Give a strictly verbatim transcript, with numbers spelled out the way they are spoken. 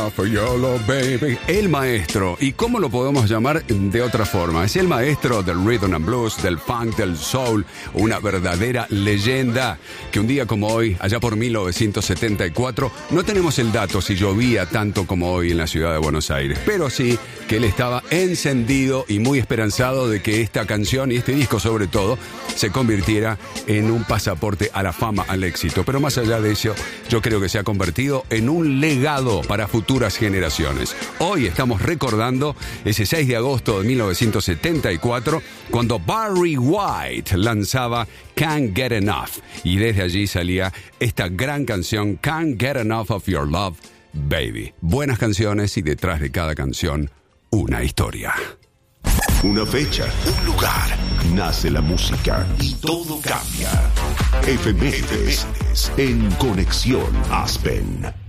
For your love, baby. El maestro, ¿y cómo lo podemos llamar de otra forma? Es el maestro del rhythm and blues, del funk, del soul, una verdadera leyenda que un día como hoy, allá por mil novecientos setenta y cuatro, no tenemos el dato si llovía tanto como hoy en la ciudad de Buenos Aires, pero sí que él estaba encendido y muy esperanzado de que esta canción y este disco sobre todo se convirtiera en un pasaporte a la fama, al éxito. Pero más allá de eso, yo creo que se ha convertido en un legado para futuras generaciones. Hoy estamos recordando ese seis de agosto de mil novecientos setenta y cuatro, cuando Barry White lanzaba Can't Get Enough, y desde allí salía esta gran canción Can't Get Enough of Your Love, Baby. Buenas canciones y detrás de cada canción una historia. Una fecha, un lugar, nace la música y todo cambia. Efemérides en Conexión Aspen.